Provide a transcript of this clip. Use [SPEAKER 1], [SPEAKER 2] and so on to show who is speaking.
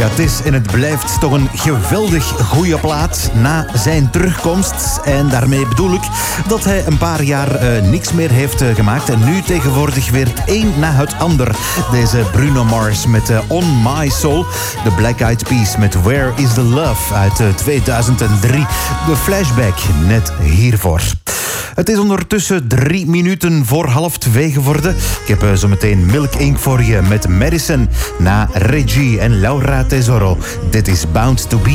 [SPEAKER 1] Ja, het is en het blijft toch een geweldig goede plaat na zijn terugkomst. En daarmee bedoel ik dat hij een paar jaar niks meer heeft gemaakt. En nu tegenwoordig weer het een na het ander. Deze Bruno Mars met On My Soul. De Black Eyed Peas met Where Is The Love uit 2003. De flashback net hiervoor. Het is ondertussen 3 minuten voor 1:30 geworden. Ik heb zometeen Milk Inc. voor je met Madison na Reggie en Laura Tesoro. Dit is Bound to Be.